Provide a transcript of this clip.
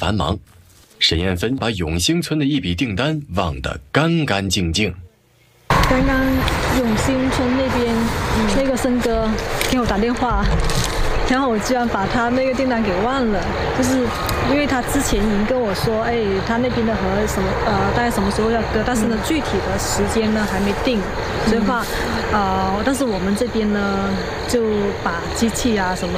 繁忙。沈艳芬把永兴村的一笔订单忘得干干净净。 刚刚永兴村那边那个森哥给我打电话，然后我居然把他那个订单给忘了，就是因为他之前已经跟我说，他那边的河什么大概什么时候要割，但是呢具体的时间呢还没定，所以话但是我们这边呢就把机器啊什么